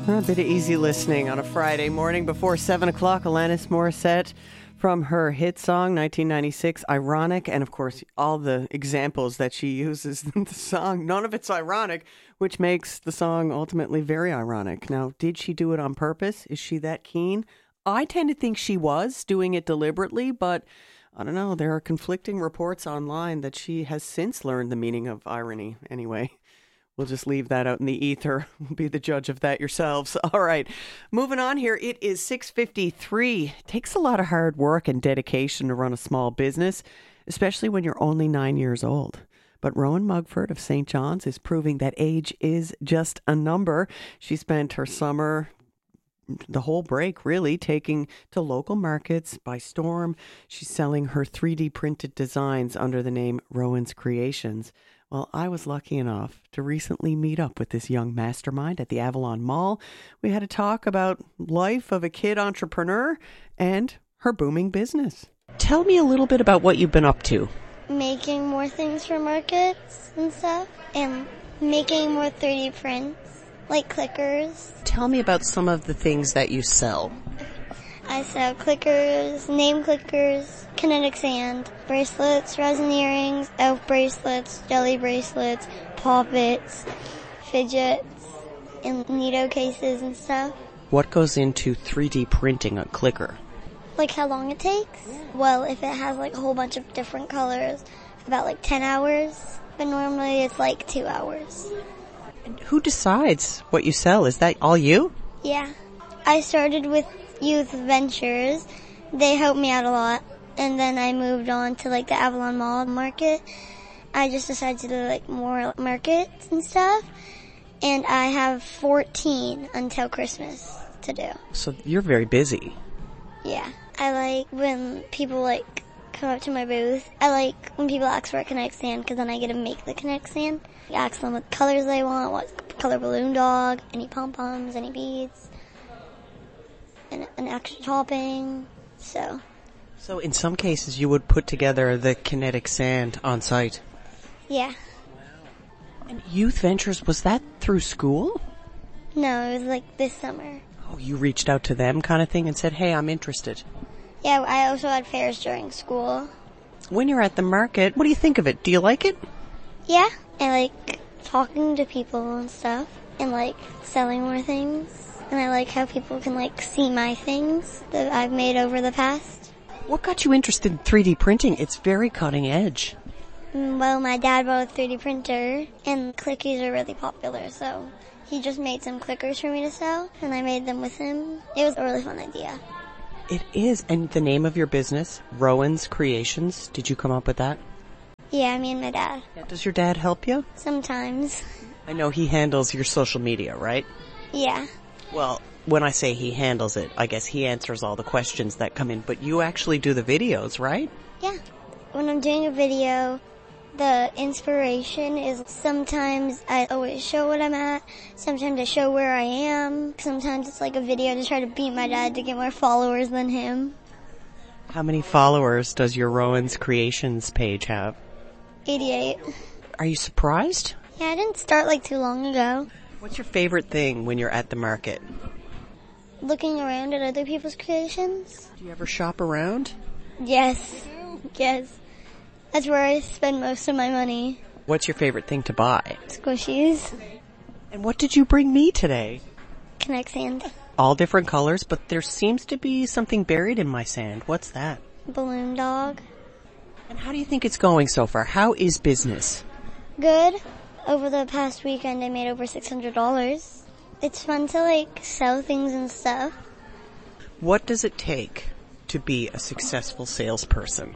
A bit of easy listening on a Friday morning before 7 o'clock. Alanis Morissette from her hit song, 1996, Ironic. And, of course, all the examples that she uses in the song, none of it's ironic, which makes the song ultimately very ironic. Now, did she do it on purpose? Is she that keen? I tend to think she was doing it deliberately, but I don't know. There are conflicting reports online that she has since learned the meaning of irony anyway. We'll just leave that out in the ether. Be the judge of that yourselves. All right. Moving on here. It is 6:53. It takes a lot of hard work and dedication to run a small business, especially when you're only 9 years old. But Rowan Mugford of St. John's is proving that age is just a number. She spent her summer, the whole break really, taking to local markets by storm. She's selling her 3D printed designs under the name Rowan's Creations. Well, I was lucky enough to recently meet up with this young mastermind at the Avalon Mall. We had a talk about life of a kid entrepreneur and her booming business. Tell me a little bit about what you've been up to. Making more things for markets and stuff, and making more 3D prints, like clickers. Tell me about some of the things that you sell. I sell clickers, name clickers, kinetic sand, bracelets, resin earrings, elf bracelets, jelly bracelets, poppets, fidgets, and Neato cases and stuff. What goes into 3D printing a clicker? Like how long it takes? Well, if it has like a whole bunch of different colors, about like 10 hours, but normally it's like 2 hours. And who decides what you sell? Is that all you? Yeah. I started with Youth Ventures. They helped me out a lot. And then I moved on to like the Avalon Mall market. I just decided to do like more markets and stuff. And I have 14 until Christmas to do. So you're very busy. Yeah. I like when people like come up to my booth. I like when people ask for a kinetic sand because then I get to make the kinetic sand. I ask them what colors they want, what color balloon dog, any pom-poms, any beads, and an extra topping. So in some cases you would put together the kinetic sand on site. Yeah. Wow. And Youth Ventures, was that through school? No, it was like this summer. Oh, you reached out to them kind of thing and said, hey, I'm interested. Yeah, I also had fairs during school. When you're at the market, what do you think of it? Do you like it? Yeah, I like talking to people and stuff, and like selling more things. And I like how people can like see my things that I've made over the past. What got you interested in 3D printing? It's very cutting edge. Well, my dad bought a 3D printer, and clickies are really popular, so he just made some clickers for me to sell, and I made them with him. It was a really fun idea. It is. And the name of your business, Rowan's Creations, did you come up with that? Yeah, me and my dad. Yeah, does your dad help you? Sometimes. I know he handles your social media, right? Yeah. Well, when I say he handles it, I guess he answers all the questions that come in, but you actually do the videos, right? Yeah. When I'm doing a video, the inspiration is sometimes I always show what I'm at, sometimes I show where I am, sometimes it's like a video to try to beat my dad to get more followers than him. How many followers does your Rowan's Creations page have? 88. Are you surprised? Yeah, I didn't start like too long ago. What's your favorite thing when you're at the market? Looking around at other people's creations. Do you ever shop around? Yes. Yes. That's where I spend most of my money. What's your favorite thing to buy? Squishies. And what did you bring me today? Kinetic sand. All different colors, but there seems to be something buried in my sand. What's that? Balloon dog. And how do you think it's going so far? How is business? Good. Over the past weekend I made over $600. It's fun to like sell things and stuff. What does it take to be a successful salesperson?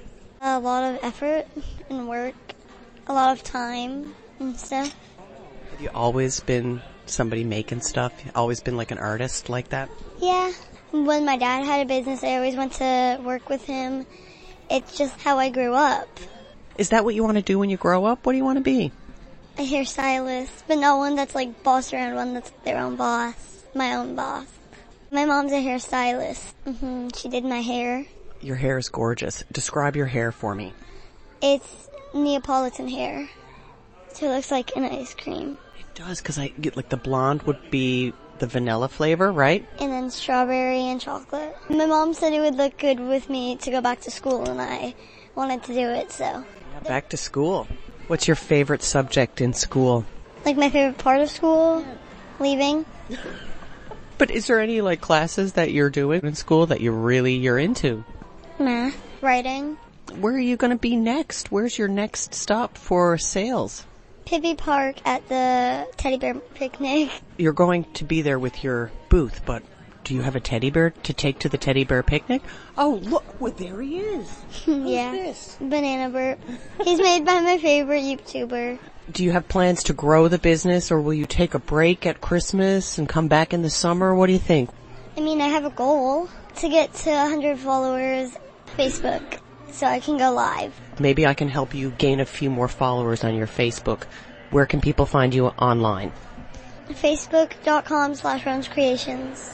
A lot of effort and work. A lot of time and stuff. Have you always been somebody making stuff? Always been like an artist like that? Yeah. When my dad had a business, I always went to work with him. It's just how I grew up. Is that what you want to do when you grow up? What do you want to be? A hairstylist, but not one that's like bossed around, one that's their own boss. My own boss. My mom's a hairstylist. She did my hair. Your hair is gorgeous. Describe your hair for me. It's Neapolitan hair. So it looks like an ice cream. It does, because I get like the blonde would be the vanilla flavor, right? And then strawberry and chocolate. My mom said it would look good with me to go back to school, and I wanted to do it, so. Yeah, back to school. What's your favorite subject in school? Like my favorite part of school? Leaving. But is there any like classes that you're doing in school that you're into? Math. Writing. Where are you going to be next? Where's your next stop for sales? Pippi Park at the teddy bear picnic. You're going to be there with your booth, but do you have a teddy bear to take to the teddy bear picnic? Oh, look, well, there he is. Yeah. Who's this? Banana Burt. He's made by my favorite YouTuber. Do you have plans to grow the business, or will you take a break at Christmas and come back in the summer? What do you think? I mean, I have a goal to get to 100 followers on Facebook so I can go live. Maybe I can help you gain a few more followers on your Facebook. Where can people find you online? Facebook.com/Rowan'sCreations.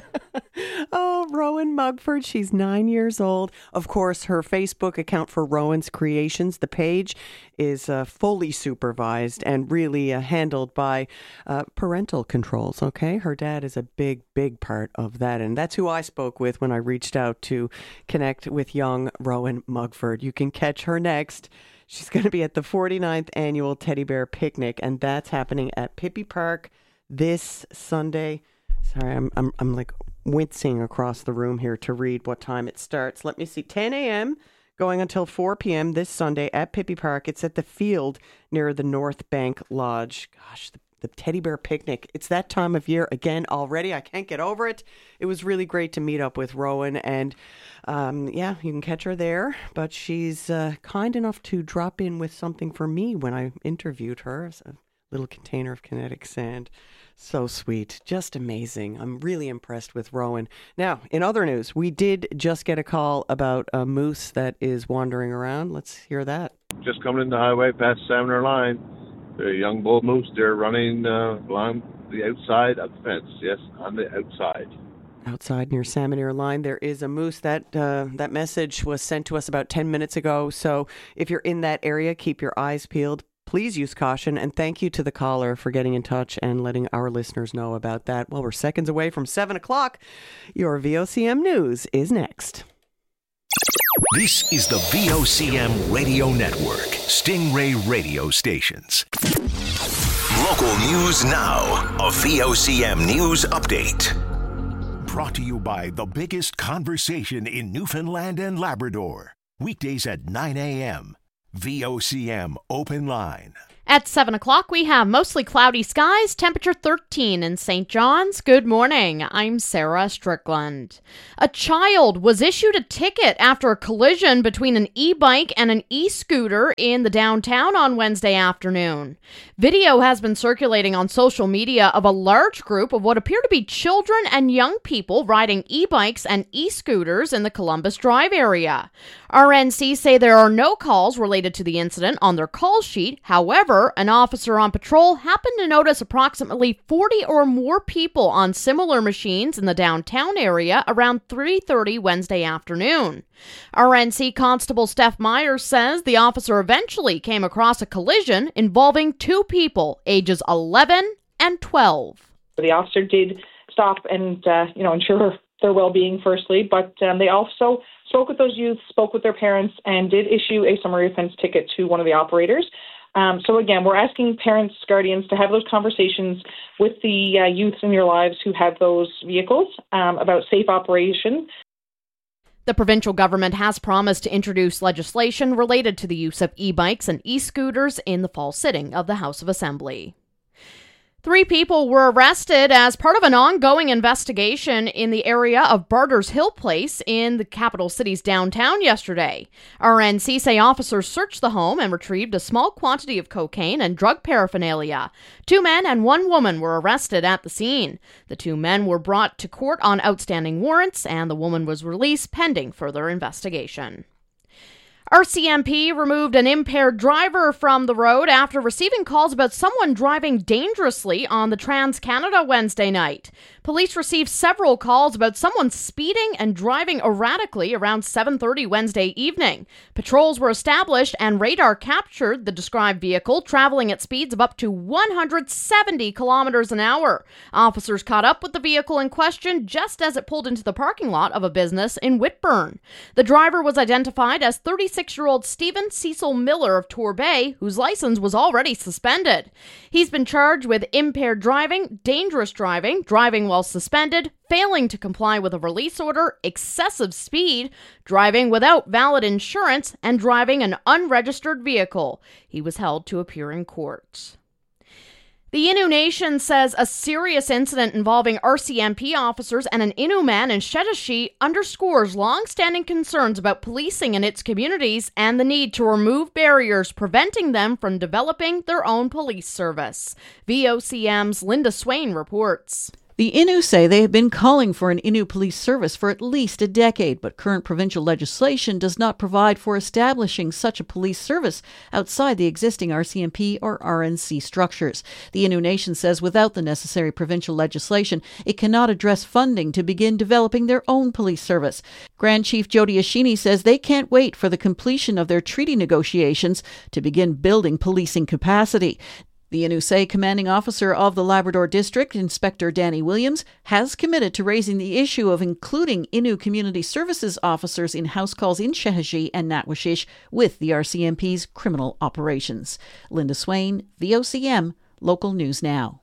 Oh, Rowan Mugford. She's 9 years old. Of course, her Facebook account for Rowan's Creations, the page, is fully supervised and really handled by parental controls, okay? Her dad is a big, big part of that. And that's who I spoke with when I reached out to connect with young Rowan Mugford. You can catch her next. She's going to be at the 49th Annual Teddy Bear Picnic, and that's happening at Pippi Park this Sunday. Sorry, I'm like wincing across the room here to read what time it starts. Let me see. 10 a.m. going until 4 p.m. this Sunday at Pippi Park. It's at the field near the North Bank Lodge. Gosh, the Teddy Bear Picnic. It's that time of year again already. I can't get over it. It was really great to meet up with Rowan, and yeah, you can catch her there. But she's kind enough to drop in with something for me when I interviewed her. It's a little container of kinetic sand. So sweet. Just amazing. I'm really impressed with Rowan. Now, in other news, we did just get a call about a moose that is wandering around. Let's hear that. Just coming in the highway past Salmon Line. The young bull moose, they're running along the outside of the fence. Yes, on the outside. Outside near Salmon Line, there is a moose. That message was sent to us about 10 minutes ago. So if you're in that area, keep your eyes peeled. Please use caution, and thank you to the caller for getting in touch and letting our listeners know about that. Well, we're seconds away from 7 o'clock. Your VOCM News is next. This is the VOCM Radio Network, Stingray Radio Stations. Local news now, a VOCM News Update. Brought to you by the biggest conversation in Newfoundland and Labrador. Weekdays at 9 a.m. VOCM Open Line. At 7 o'clock, we have mostly cloudy skies, temperature 13 in St. John's. Good morning. I'm Sarah Strickland. A child was issued a ticket after a collision between an e-bike and an e-scooter in the downtown on Wednesday afternoon. Video has been circulating on social media of a large group of what appear to be children and young people riding e-bikes and e-scooters in the Columbus Drive area. RNC say there are no calls related to the incident on their call sheet. However, an officer on patrol happened to notice approximately 40 or more people on similar machines in the downtown area around 3:30 Wednesday afternoon. RNC Constable Steph Myers says the officer eventually came across a collision involving two people, ages 11 and 12. The officer did stop and, ensure their well-being firstly, but they also spoke with those youths, spoke with their parents, and did issue a summary offense ticket to one of the operators. So again, we're asking parents, guardians to have those conversations with the youths in your lives who have those vehicles about safe operation. The provincial government has promised to introduce legislation related to the use of e-bikes and e-scooters in the fall sitting of the House of Assembly. 3 people were arrested as part of an ongoing investigation in the area of Barter's Hill Place in the capital city's downtown yesterday. RNC say officers searched the home and retrieved a small quantity of cocaine and drug paraphernalia. 2 men and 1 woman were arrested at the scene. The 2 men were brought to court on outstanding warrants, and the woman was released pending further investigation. RCMP removed an impaired driver from the road after receiving calls about someone driving dangerously on the Trans-Canada Wednesday night. Police received several calls about someone speeding and driving erratically around 7:30 Wednesday evening. Patrols were established and radar captured the described vehicle traveling at speeds of up to 170 kilometers an hour. Officers caught up with the vehicle in question just as it pulled into the parking lot of a business in Whitburn. The driver was identified as 36-year-old Stephen Cecil Miller of Torbay, whose license was already suspended. He's been charged with impaired driving, dangerous driving, driving while suspended, failing to comply with a release order, excessive speed, driving without valid insurance, and driving an unregistered vehicle. He was held to appear in court. The Innu Nation says a serious incident involving RCMP officers and an Innu man in Shetashi underscores long-standing concerns about policing in its communities and the need to remove barriers preventing them from developing their own police service. VOCM's Linda Swain reports. The Innu say they have been calling for an Innu police service for at least a decade, but current provincial legislation does not provide for establishing such a police service outside the existing RCMP or RNC structures. The Innu Nation says without the necessary provincial legislation, it cannot address funding to begin developing their own police service. Grand Chief Jody Ashini says they can't wait for the completion of their treaty negotiations to begin building policing capacity. The Innu say commanding officer of the Labrador District, Inspector Danny Williams, has committed to raising the issue of including Innu Community Services officers in house calls in Shehadji and Natwashish with the RCMP's criminal operations. Linda Swain, VOCM, Local News Now.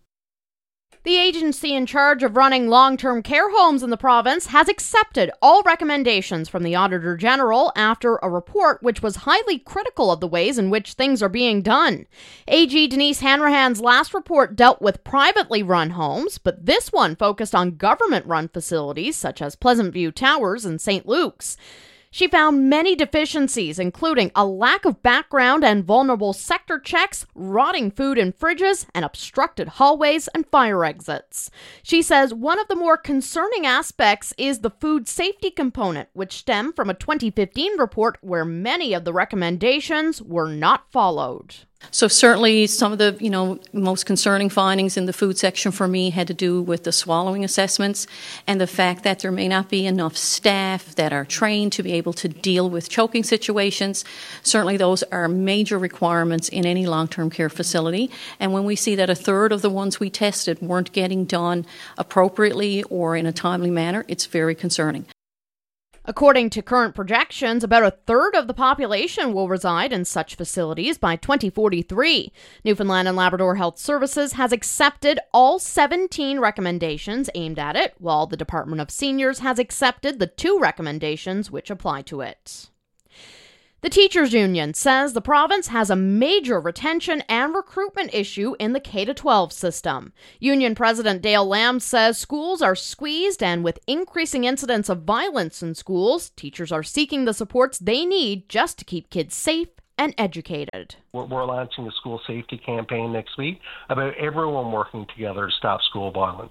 The agency in charge of running long-term care homes in the province has accepted all recommendations from the Auditor General after a report which was highly critical of the ways in which things are being done. AG Denise Hanrahan's last report dealt with privately run homes, but this one focused on government-run facilities such as Pleasant View Towers and St. Luke's. She found many deficiencies, including a lack of background and vulnerable sector checks, rotting food in fridges, and obstructed hallways and fire exits. She says one of the more concerning aspects is the food safety component, which stemmed from a 2015 report where many of the recommendations were not followed. So certainly some of the, most concerning findings in the food section for me had to do with the swallowing assessments and the fact that there may not be enough staff that are trained to be able to deal with choking situations. Certainly those are major requirements in any long-term care facility. And when we see that a third of the ones we tested weren't getting done appropriately or in a timely manner, it's very concerning. According to current projections, about a third of the population will reside in such facilities by 2043. Newfoundland and Labrador Health Services has accepted all 17 recommendations aimed at it, while the Department of Seniors has accepted the 2 recommendations which apply to it. The Teachers Union says the province has a major retention and recruitment issue in the K-12 system. Union President Dale Lamb says schools are squeezed, and with increasing incidents of violence in schools, teachers are seeking the supports they need just to keep kids safe and educated. We're launching a school safety campaign next week about everyone working together to stop school violence.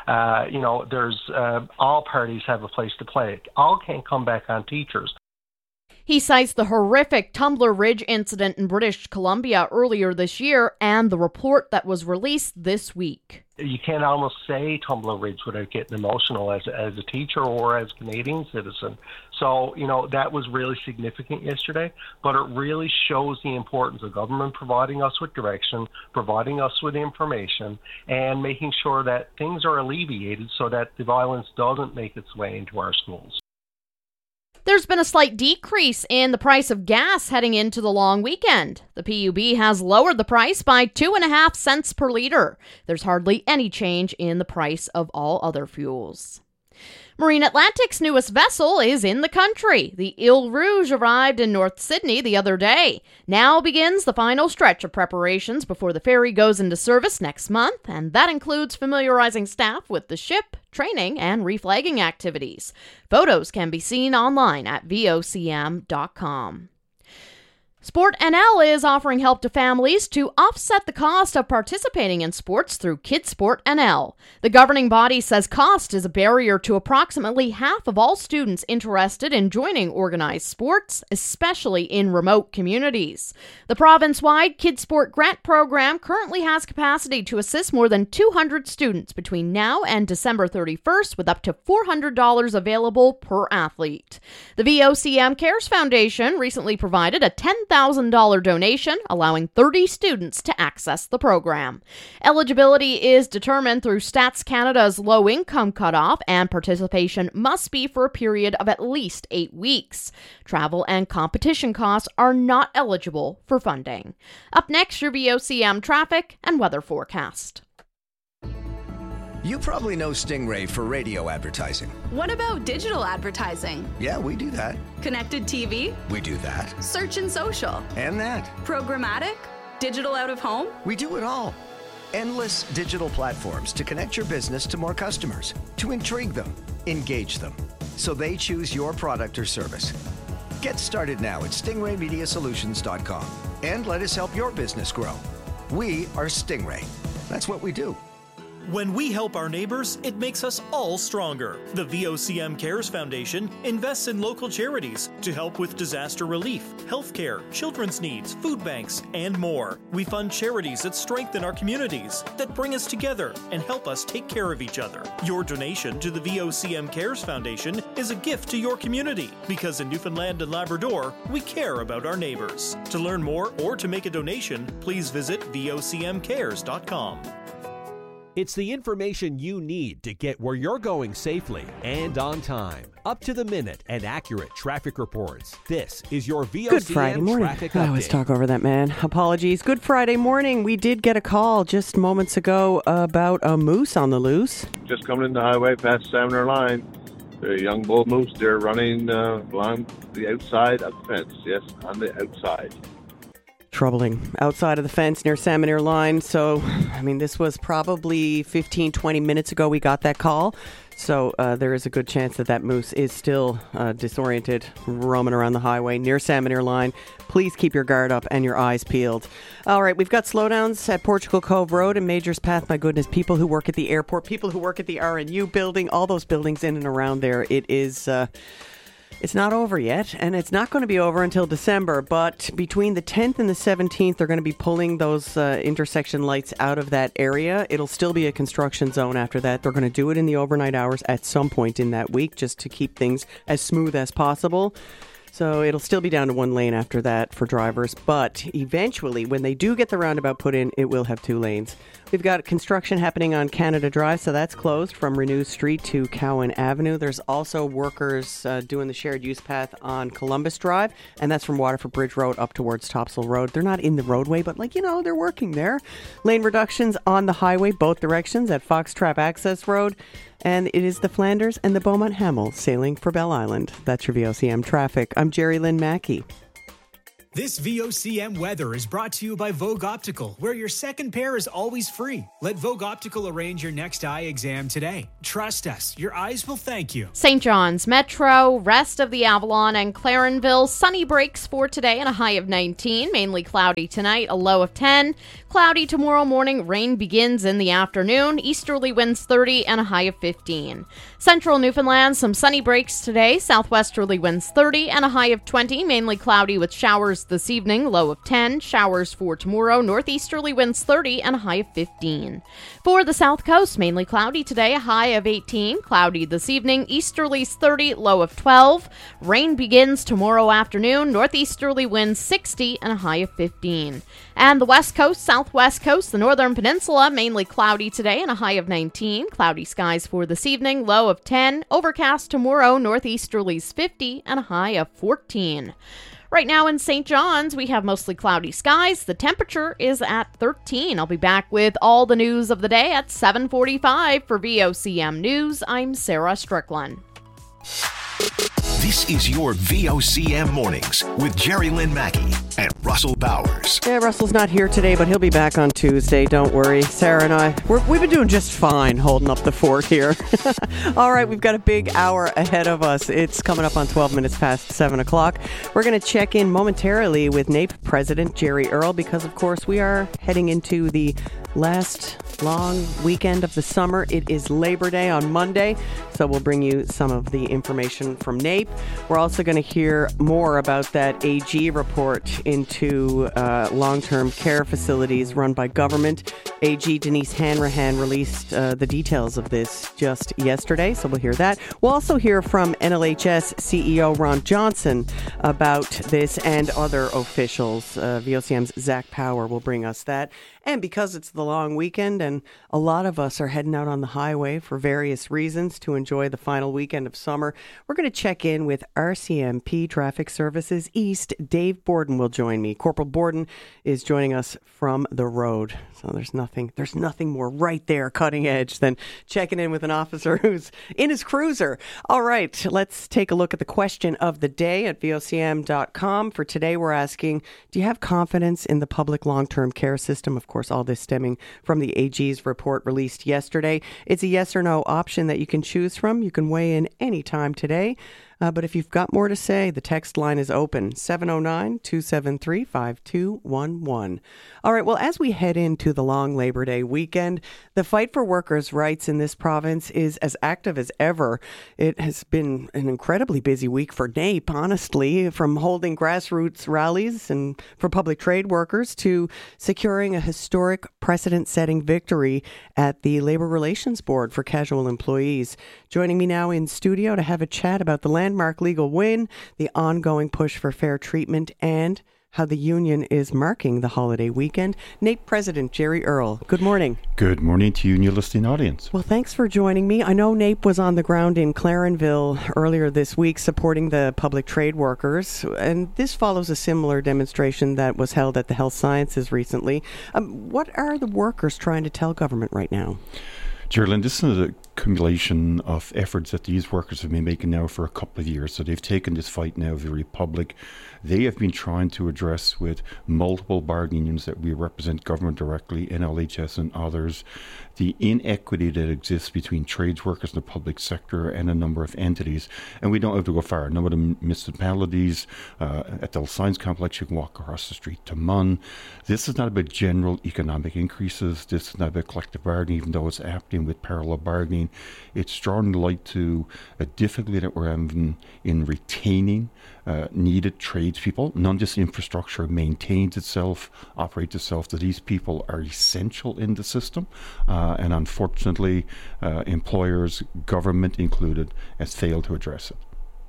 There's all parties have a place to play. All can't come back on teachers. He cites the horrific Tumbler Ridge incident in British Columbia earlier this year and the report that was released this week. You can't almost say Tumbler Ridge without getting emotional as a teacher or as a Canadian citizen. So, that was really significant yesterday, but it really shows the importance of government providing us with direction, providing us with information, and making sure that things are alleviated so that the violence doesn't make its way into our schools. There's been a slight decrease in the price of gas heading into the long weekend. The PUB has lowered the price by 2.5 cents per liter. There's hardly any change in the price of all other fuels. Marine Atlantic's newest vessel is in the country. The Ile Rouge arrived in North Sydney the other day. Now begins the final stretch of preparations before the ferry goes into service next month, and that includes familiarizing staff with the ship, training, and reflagging activities. Photos can be seen online at vocm.com. Sport NL is offering help to families to offset the cost of participating in sports through Kids Sport NL. The governing body says cost is a barrier to approximately half of all students interested in joining organized sports, especially in remote communities. The province-wide Kids Sport Grant Program currently has capacity to assist more than 200 students between now and December 31st, with up to $400 available per athlete. The VOCM Cares Foundation recently provided a $10,000 donation, allowing 30 students to access the program. Eligibility is determined through Stats Canada's low-income cutoff, and participation must be for a period of at least 8 weeks. Travel and competition costs are not eligible for funding. Up next, your VOCM traffic and weather forecast. You probably know Stingray for radio advertising. What about digital advertising? Yeah, we do that. Connected TV? We do that. Search and social? And that. Programmatic? Digital out of home? We do it all. Endless digital platforms to connect your business to more customers, to intrigue them, engage them, so they choose your product or service. Get started now at stingraymediasolutions.com and let us help your business grow. We are Stingray. That's what we do. When we help our neighbors, it makes us all stronger. The VOCM Cares Foundation invests in local charities to help with disaster relief, healthcare, children's needs, food banks, and more. We fund charities that strengthen our communities, that bring us together and help us take care of each other. Your donation to the VOCM Cares Foundation is a gift to your community, because in Newfoundland and Labrador, we care about our neighbors. To learn more or to make a donation, please visit vocmcares.com. It's the information you need to get where you're going safely and on time. Up to the minute and accurate traffic reports. This is your VOCM Good Friday morning. Traffic I always Update. talk over that, man. Apologies. Good Friday morning. We did get a call just moments ago about a moose on the loose. Just coming in the highway past Salmon Line. A young bull moose there running along the outside of the fence. Yes, on the outside. Troubling. Outside of the fence near Salmon Line. So, I mean, this was probably 15, 20 minutes ago we got that call. So there is a good chance that that moose is still disoriented, roaming around the highway near Salmon Line. Please keep your guard up and your eyes peeled. All right, we've got slowdowns at Portugal Cove Road and Majors Path. My goodness, people who work at the airport, people who work at the RNU building, all those buildings in and around there. It is... It's not over yet, and it's not going to be over until December, but between the 10th and the 17th, they're going to be pulling those intersection lights out of that area. It'll still be a construction zone after that. They're going to do it in the overnight hours at some point in that week, just to keep things as smooth as possible. So it'll still be down to one lane after that for drivers, but eventually, when they do get the roundabout put in, it will have 2 lanes. We've got construction happening on Canada Drive, so that's closed from Renew Street to Cowan Avenue. There's also workers doing the shared use path on Columbus Drive, and that's from Waterford Bridge Road up towards Topsail Road. They're not in the roadway, but they're working there. Lane reductions on the highway, both directions at Fox Trap Access Road. And it is the Flanders and the Beaumont Hamel sailing for Bell Island. That's your VOCM traffic. I'm Jerry Lynn Mackey. This VOCM weather is brought to you by Vogue Optical, where your second pair is always free. Let Vogue Optical arrange your next eye exam today. Trust us, your eyes will thank you. St. John's Metro, rest of the Avalon and Clarenville, sunny breaks for today and a high of 19. Mainly cloudy tonight, a low of 10. Cloudy tomorrow morning, rain begins in the afternoon. Easterly winds 30 and a high of 15. Central Newfoundland, some sunny breaks today. Southwesterly winds 30 and a high of 20. Mainly cloudy with showers this evening, low of 10. Showers for tomorrow. Northeasterly winds 30 and a high of 15. For the South Coast, mainly cloudy today, a high of 18. Cloudy this evening. Easterlies 30, low of 12. Rain begins tomorrow afternoon. Northeasterly winds 60 and a high of 15. And the West Coast, Southwest Coast, the Northern Peninsula, mainly cloudy today and a high of 19. Cloudy skies for this evening, low of 10. Overcast tomorrow, northeasterlies 50 and a high of 14. Right now in St. John's, we have mostly cloudy skies. The temperature is at 13. I'll be back with all the news of the day at 7:45 for VOCM News. I'm Sarah Strickland. This is your VOCM Mornings with Jerry Lynn Mackey. and Russell Bowers. Yeah, Russell's not here today, but he'll be back on Tuesday. Don't worry. Sarah and I, we've been doing just fine holding up the fort here. All right, we've got a big hour ahead of us. It's coming up on 12 minutes past 7 o'clock. We're going to check in momentarily with NAPE President Jerry Earl because, of course, we are heading into the last long weekend of the summer. It is Labor Day on Monday, so we'll bring you some of the information from NAPE. We're also going to hear more about that AG report into long-term care facilities run by government. AG Denise Hanrahan released the details of this just yesterday, so we'll hear that. We'll also hear from NLHS CEO Ron Johnson about this and other officials. VOCM's Zach Power will bring us that. And because it's the long weekend and a lot of us are heading out on the highway for various reasons to enjoy the final weekend of summer, we're going to check in with RCMP Traffic Services East. Dave Borden will join me. Corporal Borden is joining us from the road. So there's nothing more right there cutting edge than checking in with an officer who's in his cruiser. All right, let's take a look at the question of the day at VOCM.com. For today, we're asking, do you have confidence in the public long-term care system? Of course, all this stemming from the AG's report released yesterday. It's a yes or no option that you can choose from. You can weigh in anytime today. But if you've got more to say, the text line is open, 709-273-5211. All right, well, as we head into the long Labor Day weekend, the fight for workers' rights in this province is as active as ever. It has been an incredibly busy week for NAPE, honestly, from holding grassroots rallies and for public trade workers to securing a historic precedent-setting victory at the Labor Relations Board for casual employees. Joining me now in studio to have a chat about the landmark legal win, the ongoing push for fair treatment, and how the union is marking the holiday weekend, NAPE President Jerry Earl. Good morning. Good morning to you and your listening audience. Well, thanks for joining me. I know NAPE was on the ground in Clarenville earlier this week supporting the public trade workers, and this follows a similar demonstration that was held at the Health Sciences recently. What are the workers trying to tell government right now? Geraldine, this is a accumulation of efforts that these workers have been making now for a couple of years. So they've taken this fight now very public. They have been trying to address with multiple bargaining unions that we represent government directly, NLHS and others, the inequity that exists between trades workers in the public sector and a number of entities. And we don't have to go far. A number of the municipalities, at the Science Complex, you can walk across the street to Munn. This is not about general economic increases. This is not about collective bargaining, even though it's happening with parallel bargaining. It's drawing light to a difficulty that we're having in retaining needed tradespeople. None of this infrastructure maintains itself, operates itself, that these people are essential in the system. And unfortunately, employers, government included, has failed to address it.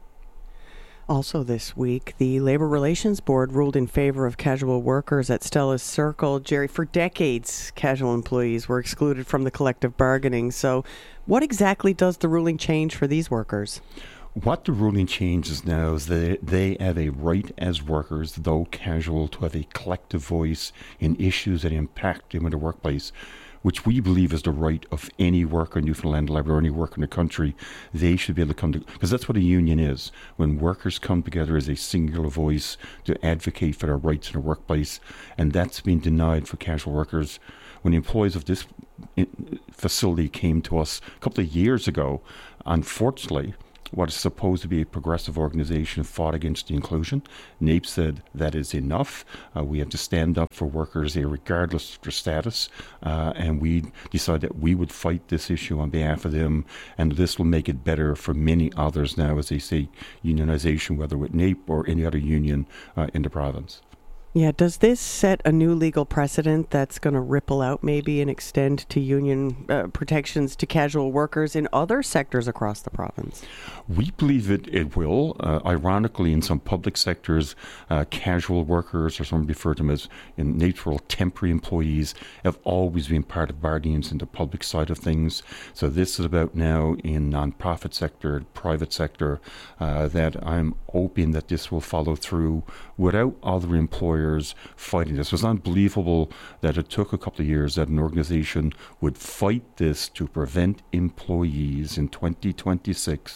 Also this week, the Labor Relations Board ruled in favor of casual workers at Stella's Circle. Jerry, for decades, casual employees were excluded from the collective bargaining. So what exactly does the ruling change for these workers? What the ruling changes now is that they have a right as workers, though casual, to have a collective voice in issues that impact them in the workplace, which we believe is the right of any worker in Newfoundland and Labrador, or any worker in the country. They should be able to come to, because that's what a union is. When workers come together as a singular voice to advocate for their rights in the workplace, and that's been denied for casual workers. When the employees of this facility came to us a couple of years ago, unfortunately, what is supposed to be a progressive organization fought against the inclusion. NAPE said that is enough. We have to stand up for workers regardless of their status. And we decided that we would fight this issue on behalf of them. And this will make it better for many others now as they say unionization, whether with NAPE or any other union in the province. Yeah, does this set a new legal precedent that's going to ripple out maybe and extend to union protections to casual workers in other sectors across the province? We believe it will. Ironically, in some public sectors, casual workers, or some refer to them as in NAPE's world, temporary employees, have always been part of bargaining in the public side of things. So this is about now in non-profit sector, private sector, that I'm hoping that this will follow through without other employers fighting this. It was unbelievable that it took a couple of years that an organization would fight this to prevent employees in 2026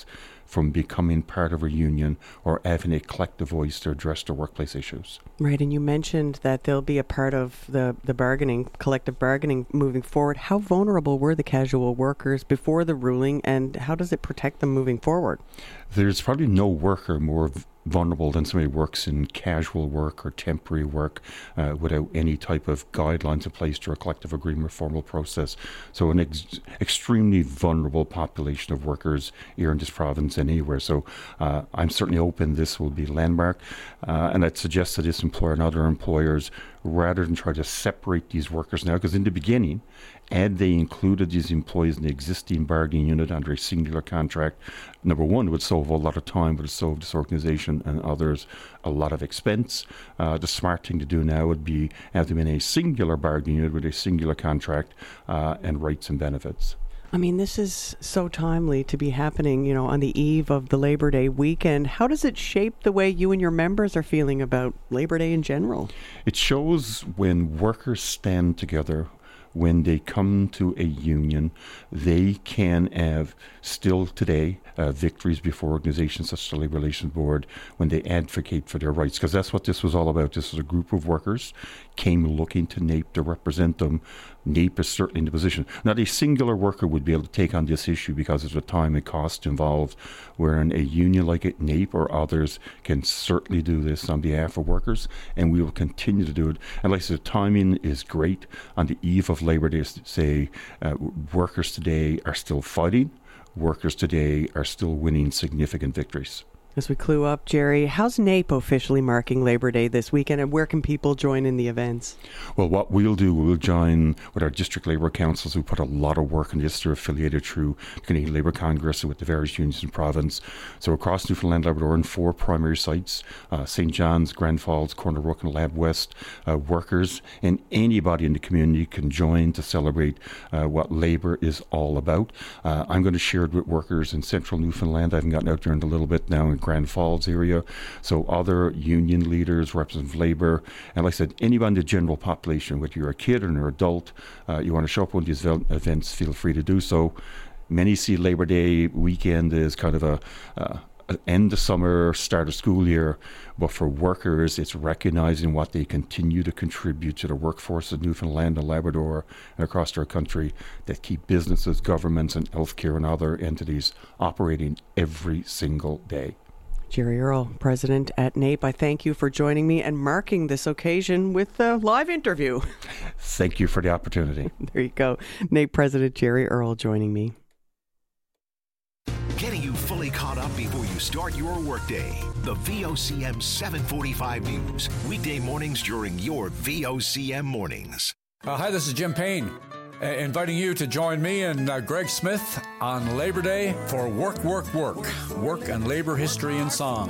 from becoming part of a union or having a collective voice to address their workplace issues. Right, and you mentioned that they'll be a part of the bargaining, collective bargaining moving forward. How vulnerable were the casual workers before the ruling, and how does it protect them moving forward? There's probably no worker more vulnerable than somebody who works in casual work or temporary work without any type of guidelines in place to a collective agreement formal process. So an extremely vulnerable population of workers here in this province and anywhere. So I'm certainly hoping this will be landmark, and I'd suggest to this employer and other employers, rather than try to separate these workers now, because in the beginning, had they included these employees in the existing bargaining unit under a singular contract, number one, it would save a lot of time, but it would save this organisation and others a lot of expense. The smart thing to do now would be have them in a singular bargaining unit with a singular contract and rights and benefits. I mean, this is so timely to be happening, on the eve of the Labor Day weekend. How does it shape the way you and your members are feeling about Labor Day in general? It shows when workers stand together, when they come to a union, they can have still today victories before organizations such as the Labour Relations Board when they advocate for their rights, because that's what this was all about. This was a group of workers came looking to NAPE to represent them. NAPE is certainly in the position. Not a singular worker would be able to take on this issue because of the time and cost involved, wherein a union like it, NAPE or others, can certainly do this on behalf of workers, and we will continue to do it. And like I said, the timing is great on the eve of Labor Day to say workers today are still fighting. Workers today are still winning significant victories. As we clue up, Jerry, how's NAPE officially marking Labor Day this weekend, and where can people join in the events? Well, what we'll do, we'll join with our district labour councils who put a lot of work in this. They're affiliated through the Canadian Labour Congress and with the various unions in province. So across Newfoundland, Labrador, in 4 primary sites, St. John's, Grand Falls, Corner Brook and Lab West, workers and anybody in the community can join to celebrate what labour is all about. I'm going to share it with workers in central Newfoundland. I haven't gotten out there in a little bit now in Grand Falls area. So other union leaders, representatives of labour, and like I said, anybody in the general population, whether you're a kid or an adult, you want to show up on these events, feel free to do so. Many see Labor Day weekend as kind of a end of summer, start of school year, but for workers, it's recognizing what they continue to contribute to the workforce of Newfoundland and Labrador and across our country that keep businesses, governments, and healthcare and other entities operating every single day. Jerry Earl, president at NAPE, I thank you for joining me and marking this occasion with a live interview. Thank you for the opportunity. There you go. NAPE President Jerry Earl joining me. Getting you fully caught up before you start your workday. The VOCM 745 News. Weekday mornings during your VOCM mornings. Hi, this is Jim Payne. Inviting you to join me and Greg Smith on Labor Day for Work, Work, Work. Work and labor history and song.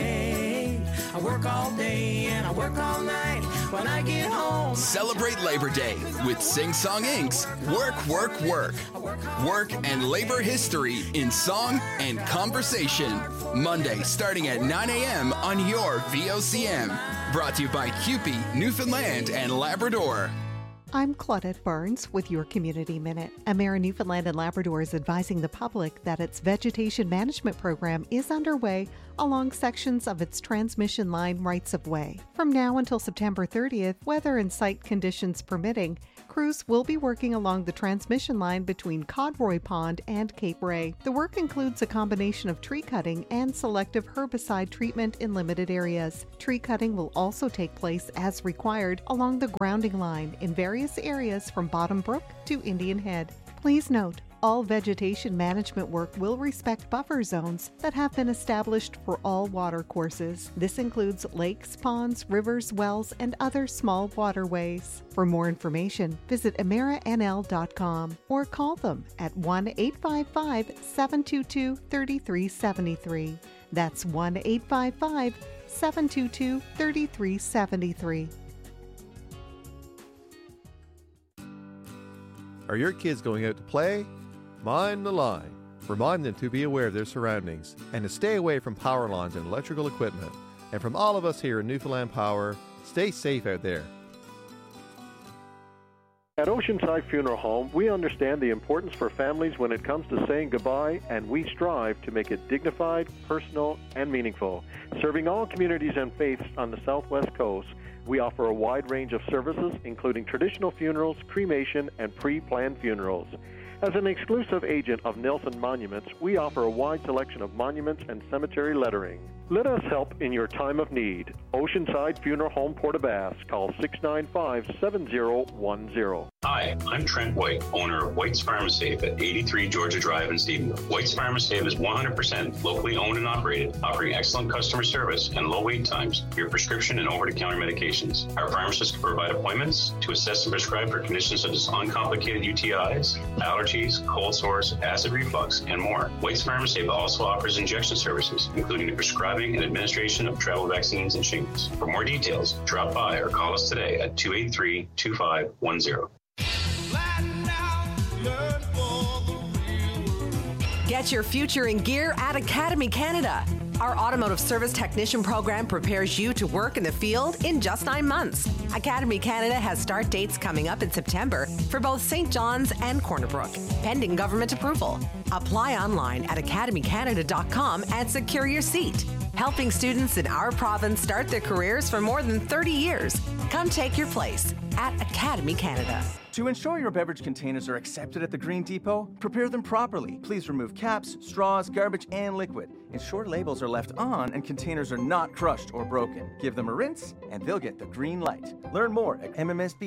I work all day and I work all night. When I get home, celebrate Labor Day with Sing Song Inc.'s Work, Work, Work. Work and labor history in song and conversation. Monday starting at 9 a.m. on your VOCM. Brought to you by CUPE, Newfoundland and Labrador. I'm Claudette Barnes with your Community Minute. Emera Newfoundland and Labrador is advising the public that its vegetation management program is underway along sections of its transmission line rights-of-way. From now until September 30th, weather and site conditions permitting, crews will be working along the transmission line between Codroy Pond and Cape Ray. The work includes a combination of tree cutting and selective herbicide treatment in limited areas. Tree cutting will also take place as required along the grounding line in various areas from Bottom Brook to Indian Head. Please note, all vegetation management work will respect buffer zones that have been established for all water courses. This includes lakes, ponds, rivers, wells, and other small waterways. For more information, visit emeranl.com or call them at 1-855-722-3373. That's 1-855-722-3373. Are your kids going out to play? Mind the line. Remind them to be aware of their surroundings and to stay away from power lines and electrical equipment. And from all of us here in Newfoundland Power, stay safe out there. At Oceanside Funeral Home, we understand the importance for families when it comes to saying goodbye, and we strive to make it dignified, personal, and meaningful. Serving all communities and faiths on the Southwest Coast, we offer a wide range of services, including traditional funerals, cremation, and pre-planned funerals. As an exclusive agent of Nelson Monuments, we offer a wide selection of monuments and cemetery lettering. Let us help in your time of need. Oceanside Funeral Home, Port-aux-Basques. Call 695-7010. Hi, I'm Trent White, owner of White's Pharmasafe at 83 Georgia Drive in Stephenville. White's Pharmasafe is 100% locally owned and operated, offering excellent customer service and low wait times for your prescription and over-the-counter medications. Our pharmacists can provide appointments to assess and prescribe for conditions such as uncomplicated UTIs, allergies, cold sores, acid reflux, and more. White's Pharmasafe also offers injection services, including the prescribing and administration of travel vaccines and shingles. For more details, drop by or call us today at 283-2510. Get your future in gear at Academy Canada. Our automotive service technician program prepares you to work in the field in just 9 months. Academy Canada has start dates coming up in September for both St. John's and Corner Brook, pending government approval. Apply online at academycanada.com and secure your seat. Helping students in our province start their careers for more than 30 years. Come take your place at Academy Canada. To ensure your beverage containers are accepted at the Green Depot, prepare them properly. Please remove caps, straws, garbage, and liquid. Ensure labels are left on and containers are not crushed or broken. Give them a rinse and they'll get the green light. Learn more at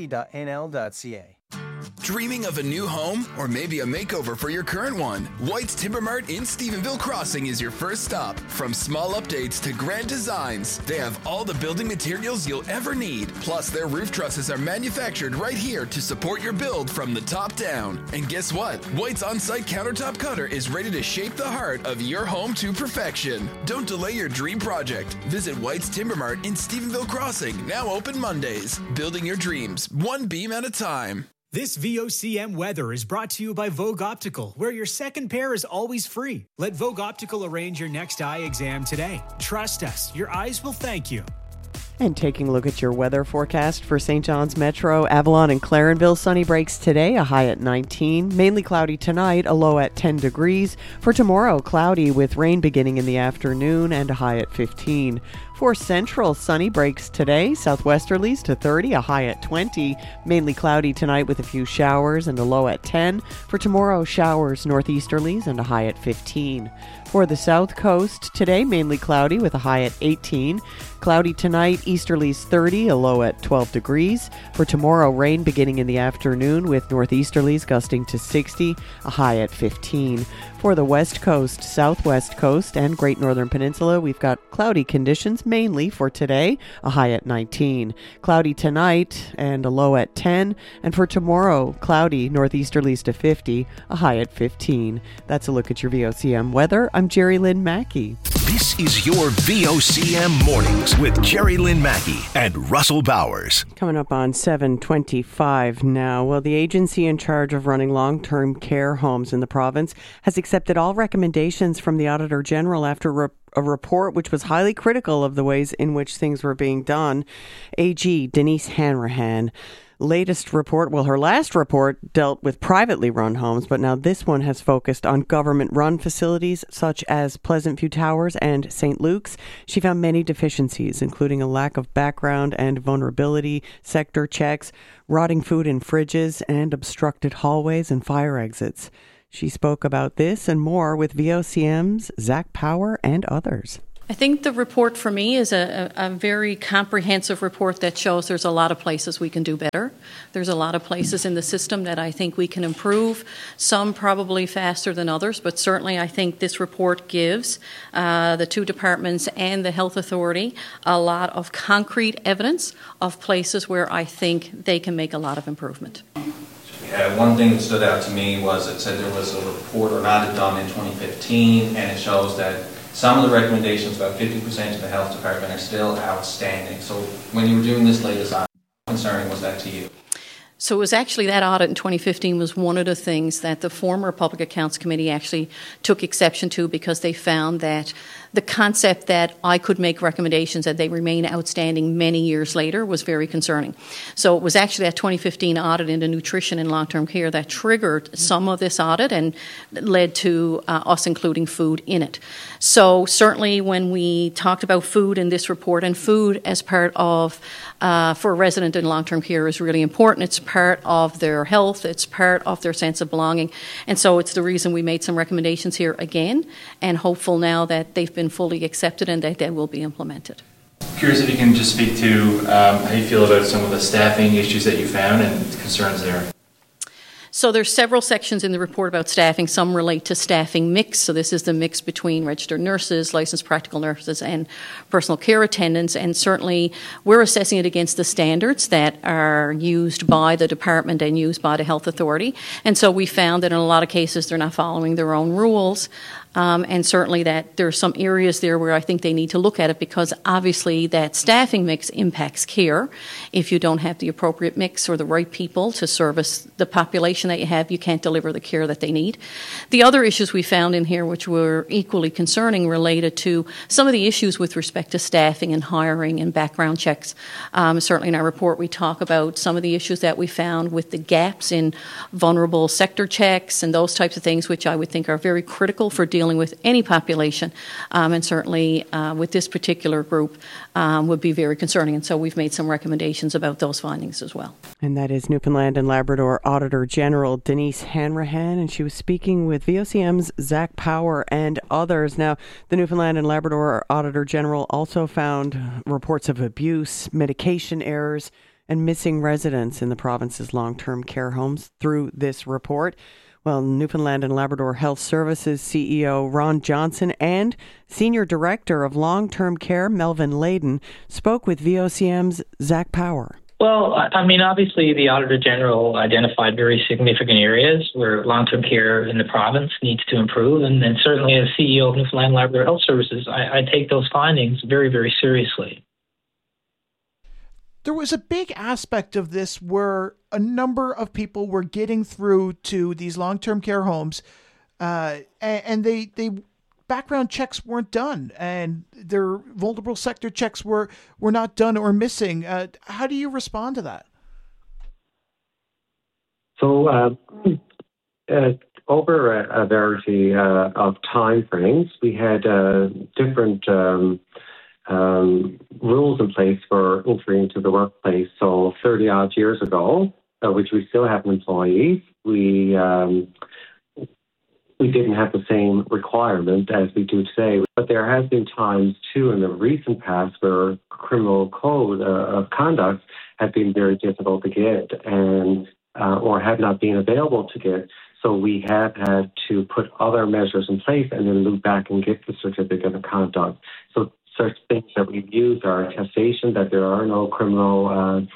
mmsb.nl.ca. Dreaming of a new home or maybe a makeover for your current one? White's Timber Mart in Stephenville Crossing is your first stop. From small updates to grand designs, they have all the building materials you'll ever need. Plus, their roof trusses are manufactured right here to support your build from the top down. And guess what? White's on-site countertop cutter is ready to shape the heart of your home to perfection. Don't delay your dream project. Visit White's Timber Mart in Stephenville Crossing, now open Mondays. Building your dreams, one beam at a time. This VOCM weather is brought to you by Vogue Optical, where your second pair is always free. Let Vogue Optical arrange your next eye exam today. Trust us, your eyes will thank you. And taking a look at your weather forecast for St. John's Metro, Avalon and Clarenville, sunny breaks today, a high at 19. Mainly cloudy tonight, a low at 10 degrees. For tomorrow, cloudy with rain beginning in the afternoon and a high at 15. For Central, sunny breaks today, southwesterlies to 30, a high at 20. Mainly cloudy tonight with a few showers and a low at 10. For tomorrow, showers northeasterlies and a high at 15. For the South Coast, today mainly cloudy with a high at 18. Cloudy tonight, easterlies 30, a low at 12 degrees. For tomorrow, rain beginning in the afternoon with northeasterlies gusting to 60, a high at 15. For the West Coast, Southwest Coast, and Great Northern Peninsula, we've got cloudy conditions mainly for today, a high at 19. Cloudy tonight and a low at 10. And for tomorrow, cloudy northeasterlies to 50, a high at 15. That's a look at your VOCM weather. I'm Jerry Lynn Mackey. This is your VOCM Mornings with Jerry Lynn Mackey and Russell Bowers. Coming up on 7:25 now. Well, the agency in charge of running long-term care homes in the province has accepted all recommendations from the Auditor General after a report which was highly critical of the ways in which things were being done. AG Denise Hanrahan. Latest report, well, her last report dealt with privately run homes, but now this one has focused on government-run facilities such as Pleasant View Towers and St. Luke's. She found many deficiencies, including a lack of background and vulnerability sector checks, rotting food in fridges, and obstructed hallways and fire exits. She spoke about this and more with VOCM's Zach Power and others. I think the report for me is a very comprehensive report that shows there's a lot of places we can do better. There's a lot of places in the system that I think we can improve, some probably faster than others, but certainly I think this report gives the two departments and the Health Authority a lot of concrete evidence of places where I think they can make a lot of improvement. One thing that stood out to me was it said there was a report or audit done in 2015, and it shows that some of the recommendations, about 50% of the health department, are still outstanding. So when you were doing this latest audit, how concerning was that to you? So it was actually that audit in 2015 was one of the things that the former Public Accounts Committee actually took exception to, because they found that the concept that I could make recommendations and they remain outstanding many years later was very concerning. So it was actually that 2015 audit into nutrition and long-term care that triggered some of this audit and led to us including food in it. So certainly when we talked about food in this report, and food as part of, for a resident in long-term care is really important. It's part of their health. It's part of their sense of belonging. And so it's the reason we made some recommendations here again, and hopeful now that they've been fully accepted and that they will be implemented. Curious if you can just speak to how you feel about some of the staffing issues that you found and concerns there. So there's several sections in the report about staffing. Some relate to staffing mix. So this is the mix between registered nurses, licensed practical nurses, and personal care attendants. And certainly we're assessing it against the standards that are used by the department and used by the health authority. And so we found that in a lot of cases they're not following their own rules. And certainly that there are some areas there where I think they need to look at it, because obviously that staffing mix impacts care. If you don't have the appropriate mix or the right people to service the population that you have, you can't deliver the care that they need. The other issues we found in here, which were equally concerning, related to some of the issues with respect to staffing and hiring and background checks. Certainly in our report we talk about some of the issues that we found with the gaps in vulnerable sector checks and those types of things, which I would think are very critical for dealing with any population, and certainly with this particular group would be very concerning. And so we've made some recommendations about those findings as well. And that is Newfoundland and Labrador Auditor General Denise Hanrahan, and she was speaking with VOCM's Zach Power and others. Now, the Newfoundland and Labrador Auditor General also found reports of abuse, medication errors, and missing residents in the province's long-term care homes through this report. Well, Newfoundland and Labrador Health Services CEO Ron Johnson and Senior Director of Long-Term Care Melvin Layden spoke with VOCM's Zach Power. Well, I mean, obviously the Auditor General identified very significant areas where long-term care in the province needs to improve. And certainly as CEO of Newfoundland and Labrador Health Services, I take those findings very, very seriously. There was a big aspect of this where a number of people were getting through to these long-term care homes, and they background checks weren't done, and their vulnerable sector checks were not done or missing. How do you respond to that? So over a variety of time frames, we had different rules in place for entering into the workplace. So 30 odd years ago, which we still have employees, we didn't have the same requirement as we do today. But there has been times too in the recent past where criminal code of conduct has been very difficult to get and or have not been available to get. So we have had to put other measures in place and then loop back and get the certificate of conduct. So such things that we've used are attestation that there are no criminal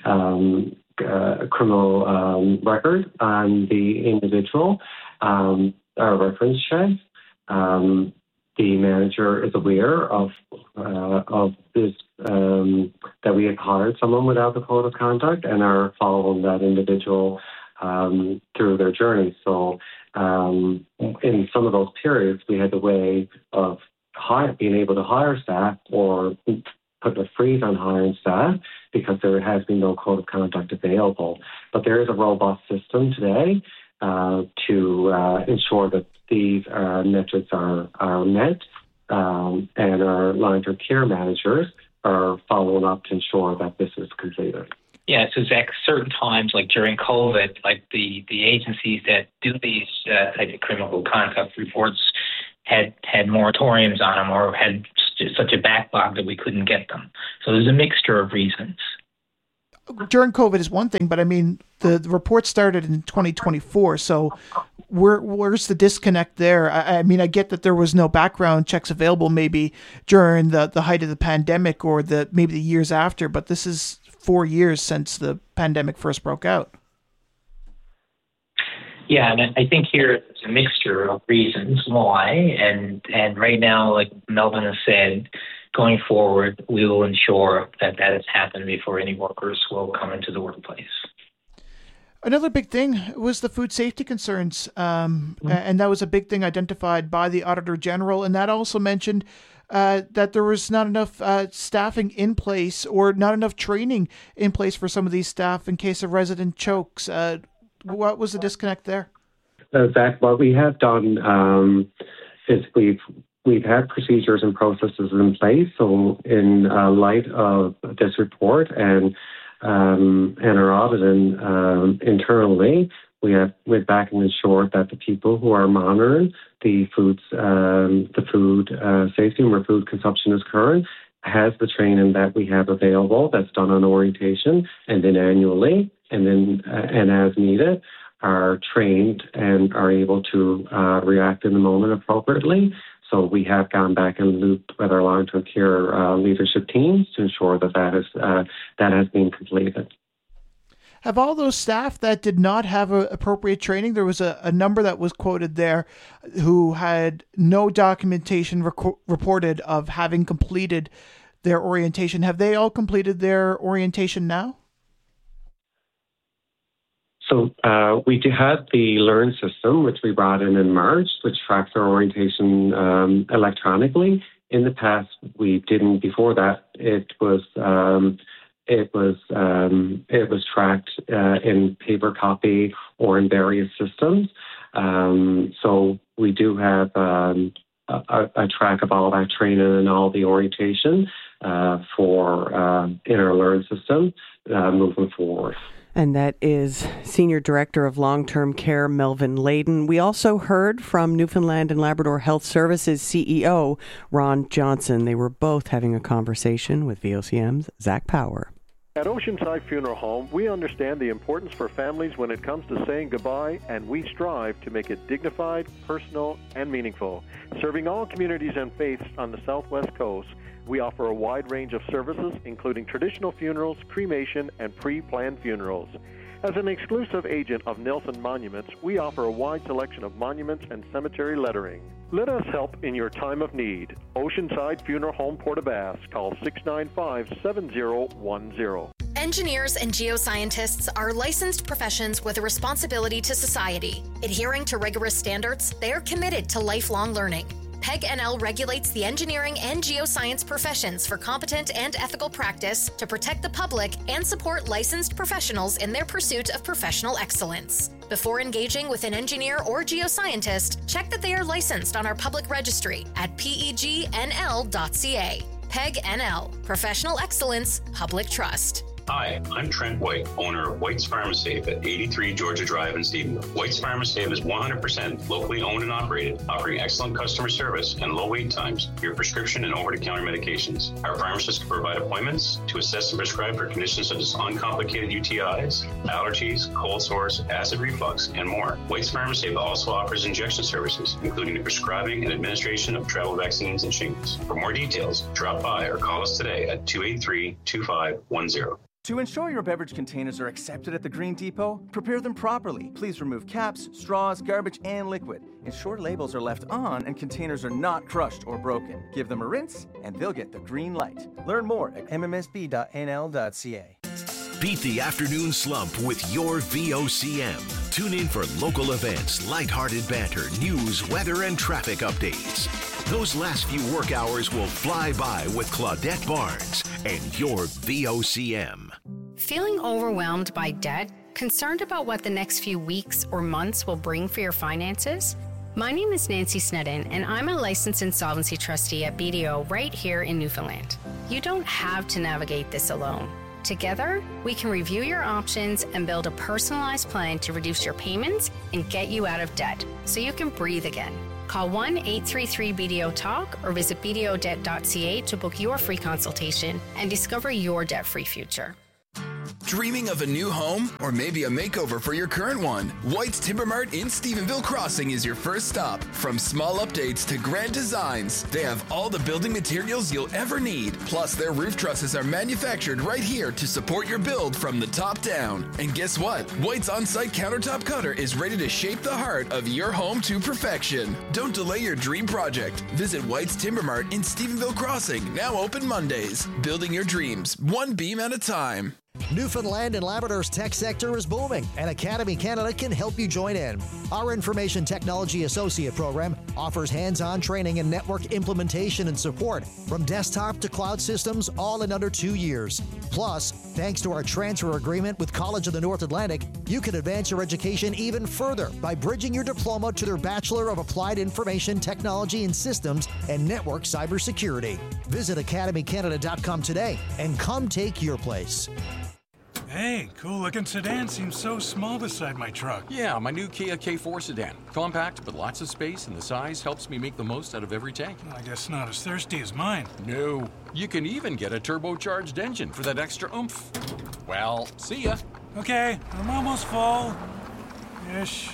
records on the individual, our reference checks. The manager is aware of this, that we have hired someone without the code of conduct and are following that individual through their journey. So in some of those periods, we had the way of being able to hire staff or put a freeze on hiring staff because there has been no code of conduct available. But there is a robust system today to ensure that these metrics are met, and our long-term care managers are following up to ensure that this is completed. Yeah, so Zach, certain times, like during COVID, like the agencies that do these type of criminal conduct reports had moratoriums on them or had such a backlog that we couldn't get them. So there's a mixture of reasons. During COVID is one thing, but I mean, the report started in 2024, so where's the disconnect there? I mean, I get that there was no background checks available maybe during the height of the pandemic or maybe the years after, but this is 4 years since the pandemic first broke out. Yeah, and I think here it's a mixture of reasons why, and right now, like Melvin has said, going forward, we will ensure that has happened before any workers will come into the workplace. Another big thing was the food safety concerns, and that was a big thing identified by the Auditor General, and that also mentioned that there was not enough staffing in place or not enough training in place for some of these staff in case of resident chokes. What was the disconnect there? Zach, what we have done is we've had procedures and processes in place. So in light of this report and our auditing internally, we went back and ensured that the people who are monitoring the food safety and where food consumption is occurring has the training that we have available that's done on orientation and then annually and as needed are trained and are able to react in the moment appropriately. So we have gone back and looped with our long-term care leadership teams to ensure that has been completed. Have all those staff that did not have appropriate training, there was a number that was quoted there who had no documentation reported of having completed their orientation. Have they all completed their orientation now? So we do have the Learn system, which we brought in March, which tracks our orientation electronically. In the past, we didn't. Before that, it was tracked in paper copy or in various systems. So we do have a track of all that training and all the orientation for in our Learn system moving forward. And that is Senior Director of Long-Term Care, Melvin Layden. We also heard from Newfoundland and Labrador Health Services CEO, Ron Johnson. They were both having a conversation with VOCM's Zach Power. At Oceanside Funeral Home, we understand the importance for families when it comes to saying goodbye, and we strive to make it dignified, personal, and meaningful. Serving all communities and faiths on the Southwest Coast, we offer a wide range of services, including traditional funerals, cremation, and pre-planned funerals. As an exclusive agent of Nelson Monuments, we offer a wide selection of monuments and cemetery lettering. Let us help in your time of need. Oceanside Funeral Home, Port-aux-Basques. Call 695-7010. Engineers and geoscientists are licensed professions with a responsibility to society. Adhering to rigorous standards, they are committed to lifelong learning. PEG NL regulates the engineering and geoscience professions for competent and ethical practice to protect the public and support licensed professionals in their pursuit of professional excellence. Before engaging with an engineer or geoscientist, check that they are licensed on our public registry at pegnl.ca. PEG NL, Professional Excellence, Public Trust. Hi, I'm Trent White, owner of White's Pharmasafe at 83 Georgia Drive in Stephenville. White's Pharmasafe is 100% locally owned and operated, offering excellent customer service and low wait times for your prescription and over-the-counter medications. Our pharmacists can provide appointments to assess and prescribe for conditions such as uncomplicated UTIs, allergies, cold sores, acid reflux, and more. White's Pharmasafe also offers injection services, including the prescribing and administration of travel vaccines and shingles. For more details, drop by or call us today at 283-2510. To ensure your beverage containers are accepted at the Green Depot, prepare them properly. Please remove caps, straws, garbage, and liquid. Ensure labels are left on and containers are not crushed or broken. Give them a rinse and they'll get the green light. Learn more at mmsb.nl.ca. Beat the afternoon slump with your VOCM. Tune in for local events, lighthearted banter, news, weather, and traffic updates. Those last few work hours will fly by with Claudette Barnes and your VOCM. Feeling overwhelmed by debt? Concerned about what the next few weeks or months will bring for your finances? My name is Nancy Snedden, and I'm a licensed insolvency trustee at BDO right here in Newfoundland. You don't have to navigate this alone. Together, we can review your options and build a personalized plan to reduce your payments and get you out of debt so you can breathe again. Call 1-833-BDO-TALK or visit bdodebt.ca to book your free consultation and discover your debt-free future. Dreaming of a new home or maybe a makeover for your current one? White's Timber Mart in Stephenville Crossing is your first stop. From small updates to grand designs, they have all the building materials you'll ever need. Plus, their roof trusses are manufactured right here to support your build from the top down. And guess what? White's on-site countertop cutter is ready to shape the heart of your home to perfection. Don't delay your dream project. Visit White's Timber Mart in Stephenville Crossing, now open Mondays. Building your dreams, one beam at a time. Newfoundland and Labrador's tech sector is booming, and Academy Canada can help you join in. Our Information Technology Associate program offers hands-on training in network implementation and support from desktop to cloud systems, all in under 2 years. Plus, thanks to our transfer agreement with College of the North Atlantic, you can advance your education even further by bridging your diploma to their Bachelor of Applied Information Technology in Systems and Network Cybersecurity. Visit academycanada.com today and come take your place. Hey, cool-looking sedan seems so small beside my truck. Yeah, my new Kia K4 sedan. Compact, but lots of space, and the size helps me make the most out of every tank. I guess not as thirsty as mine. No. You can even get a turbocharged engine for that extra oomph. Well, see ya. Okay, I'm almost full. Ish.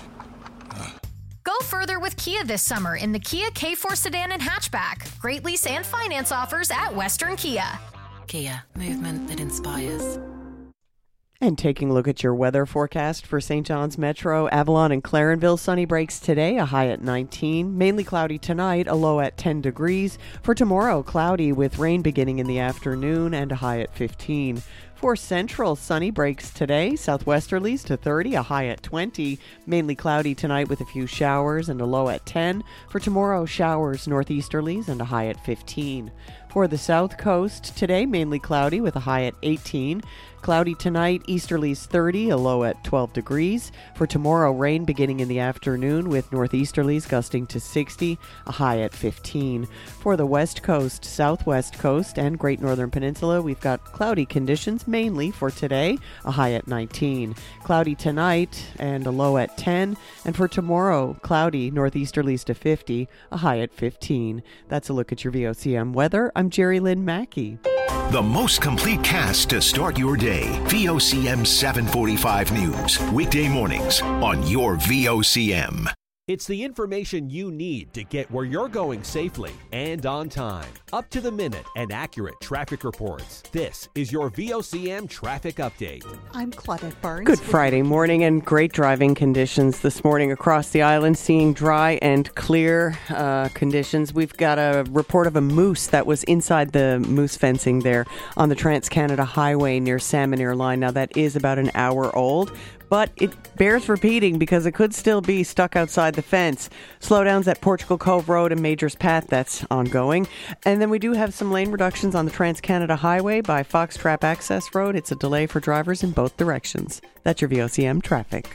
Go further with Kia this summer in the Kia K4 sedan and hatchback. Great lease and finance offers at Western Kia. Kia, movement that inspires. And taking a look at your weather forecast for St. John's Metro, Avalon and Clarenville, sunny breaks today, a high at 19. Mainly cloudy tonight, a low at 10 degrees. For tomorrow, cloudy with rain beginning in the afternoon and a high at 15. For Central, sunny breaks today, southwesterlies to 30, a high at 20. Mainly cloudy tonight with a few showers and a low at 10. For tomorrow, showers northeasterlies and a high at 15. For the South Coast, today mainly cloudy with a high at 18. Cloudy tonight, easterlies 30, a low at 12 degrees. For tomorrow, rain beginning in the afternoon with northeasterlies gusting to 60, a high at 15. For the West Coast, Southwest Coast, and Great Northern Peninsula, we've got cloudy conditions mainly for today, a high at 19. Cloudy tonight and a low at 10. And for tomorrow, cloudy, northeasterlies to 50, a high at 15. That's a look at your VOCM weather. I'm Jerry Lynn Mackey. The most complete cast to start your day. VOCM 745 News. Weekday mornings on your VOCM. It's the information you need to get where you're going safely and on time. Up to the minute and accurate traffic reports. This is your VOCM Traffic Update. I'm Claudette Barnes. Good Friday morning and great driving conditions this morning across the island, seeing dry and clear conditions. We've got a report of a moose that was inside the moose fencing there on the Trans-Canada Highway near Salmon Line. Now that is about an hour old, but it bears repeating because it could still be stuck outside the fence. Slowdowns at Portugal Cove Road and Majors Path, that's ongoing. And then we do have some lane reductions on the Trans-Canada Highway by Foxtrap Access Road. It's a delay for drivers in both directions. That's your VOCM traffic.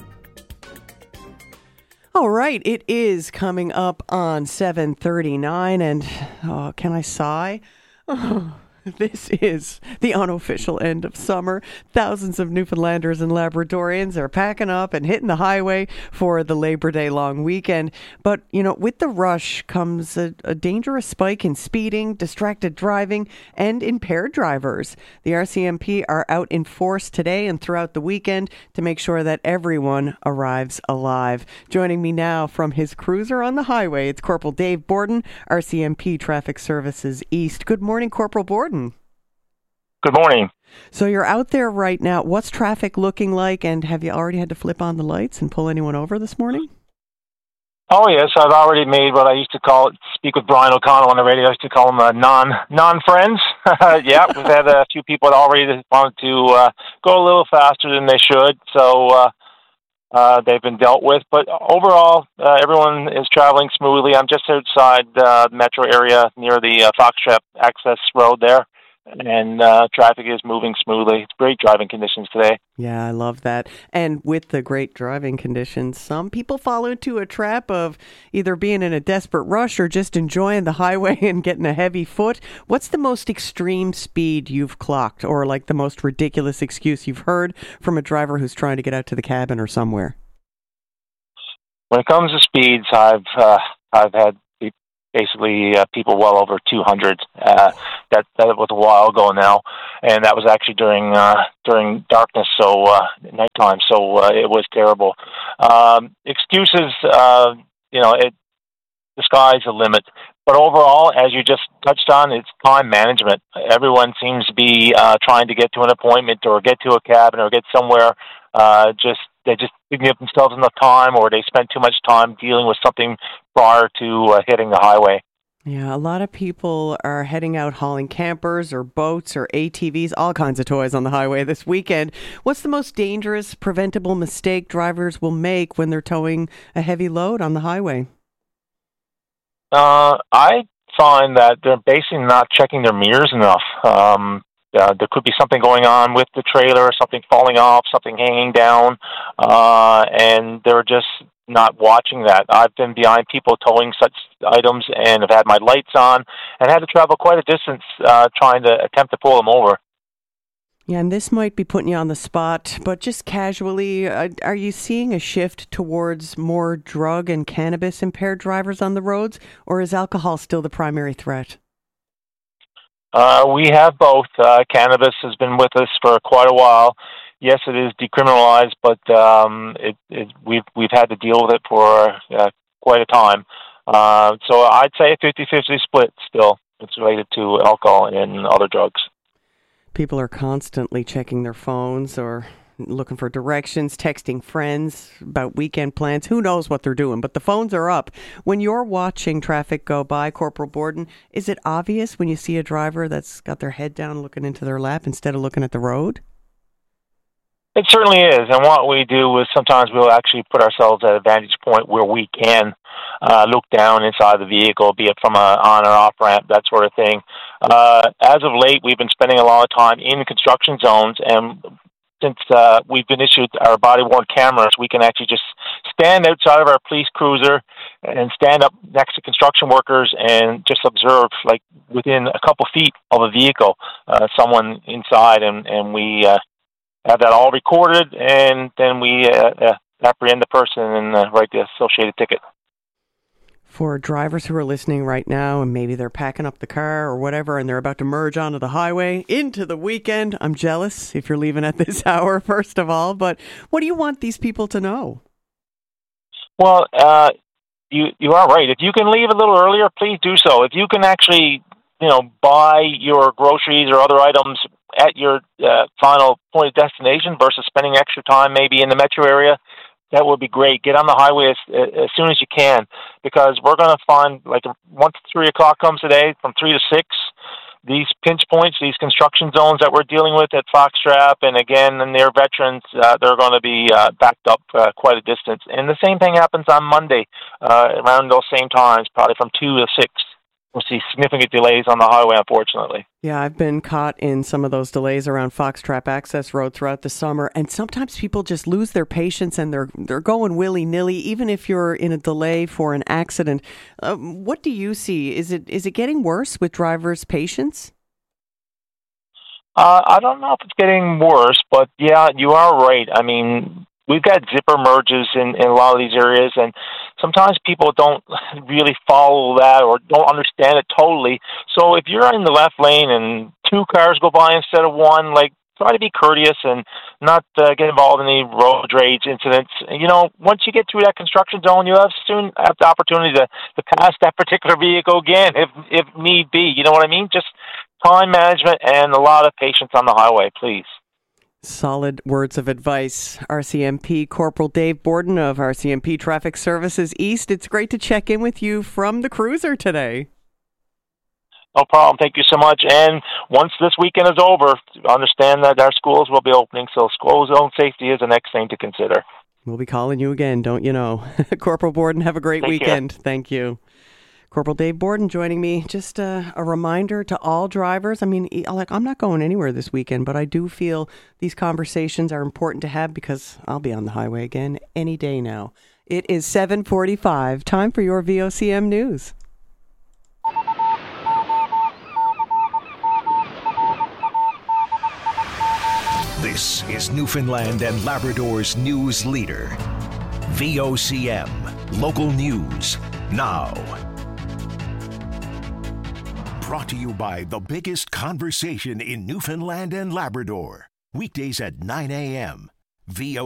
All right, it is coming up on 7:39, and can I sigh? This is the unofficial end of summer. Thousands of Newfoundlanders and Labradorians are packing up and hitting the highway for the Labor Day long weekend. But, with the rush comes a dangerous spike in speeding, distracted driving, and impaired drivers. The RCMP are out in force today and throughout the weekend to make sure that everyone arrives alive. Joining me now from his cruiser on the highway, it's Corporal Dave Borden, RCMP Traffic Services East. Good morning, Corporal Borden. Good morning. So you're out there right now. What's traffic looking like, and have you already had to flip on the lights and pull anyone over this morning? Oh, yes. I've already made what I used to call it, speak with Brian O'Connell on the radio. I used to call them non-friends. Yeah, we've had a few people that already wanted to go a little faster than they should, so they've been dealt with. But overall, everyone is traveling smoothly. I'm just outside the metro area near the Foxtrap Access Road there. And traffic is moving smoothly. It's great driving conditions today. Yeah, I love that. And with the great driving conditions, some people fall into a trap of either being in a desperate rush or just enjoying the highway and getting a heavy foot. What's the most extreme speed you've clocked, or like the most ridiculous excuse you've heard from a driver who's trying to get out to the cabin or somewhere? When it comes to speeds, I've had basically people well over 200. That was a while ago now, and that was actually during darkness, so nighttime. So it was terrible. Excuses, the sky's the limit. But overall, as you just touched on, it's time management. Everyone seems to be trying to get to an appointment or get to a cabin or get somewhere. They just didn't give themselves enough time, or they spent too much time dealing with something prior to hitting the highway. Yeah, a lot of people are heading out hauling campers or boats or ATVs, all kinds of toys on the highway this weekend. What's the most dangerous, preventable mistake drivers will make when they're towing a heavy load on the highway? I find that they're basically not checking their mirrors enough. There could be something going on with the trailer, something falling off, something hanging down, and they're just not watching that. I've been behind people towing such items and have had my lights on and had to travel quite a distance trying to attempt to pull them over. Yeah, and this might be putting you on the spot, but just casually, are you seeing a shift towards more drug and cannabis impaired drivers on the roads, or is alcohol still the primary threat? We have both. Cannabis has been with us for quite a while. Yes, it is decriminalized, but we've had to deal with it for quite a time. So I'd say a 50-50 split still. It's related to alcohol and other drugs. People are constantly checking their phones or looking for directions, texting friends about weekend plans. Who knows what they're doing, but the phones are up. When you're watching traffic go by, Corporal Borden, is it obvious when you see a driver that's got their head down looking into their lap instead of looking at the road? It certainly is, and what we do is sometimes we'll actually put ourselves at a vantage point where we can look down inside the vehicle, be it from an on or off ramp, that sort of thing. As of late, we've been spending a lot of time in construction zones, and since we've been issued our body-worn cameras, we can actually just stand outside of our police cruiser and stand up next to construction workers and just observe, like within a couple feet of a vehicle, someone inside, and we have that all recorded, and then we apprehend the person and write the associated ticket. For drivers who are listening right now and maybe they're packing up the car or whatever and they're about to merge onto the highway into the weekend, I'm jealous if you're leaving at this hour, first of all, but what do you want these people to know? Well, you are right. If you can leave a little earlier, please do so. If you can actually, buy your groceries or other items at your final point of destination versus spending extra time maybe in the metro area, that would be great. Get on the highway as soon as you can, because we're going to find, like, once 3 o'clock comes today, from 3 to 6, these pinch points, these construction zones that we're dealing with at Foxtrap and again near Veterans, they're going to be backed up quite a distance. And the same thing happens on Monday around those same times, probably from 2 to 6. We'll see significant delays on the highway, unfortunately. Yeah, I've been caught in some of those delays around Foxtrap Access Road throughout the summer, and sometimes people just lose their patience and they're going willy-nilly, even if you're in a delay for an accident. What do you see? Is it getting worse with drivers' patience? I don't know if it's getting worse, but yeah, you are right. I mean, we've got zipper merges in a lot of these areas, and sometimes people don't really follow that or don't understand it totally. So if you're in the left lane and 2 cars go by instead of 1, try to be courteous and not get involved in any road rage incidents. Once you get through that construction zone, you soon have the opportunity to pass that particular vehicle again if need be. You know what I mean? Just time management and a lot of patience on the highway, please. Solid words of advice. RCMP Corporal Dave Borden of RCMP Traffic Services East. It's great to check in with you from the cruiser today. No problem. Thank you so much. And once this weekend is over, understand that our schools will be opening, so school zone safety is the next thing to consider. We'll be calling you again, don't you know? Corporal Borden, have a great weekend. Care. Thank you. Corporal Dave Borden joining me. Just a reminder to all drivers. I mean, I'm not going anywhere this weekend, but I do feel these conversations are important to have because I'll be on the highway again any day now. It is 7:45. Time for your VOCM news. This is Newfoundland and Labrador's news leader. VOCM. Local news now. Brought to you by the biggest conversation in Newfoundland and Labrador. Weekdays at 9 a.m.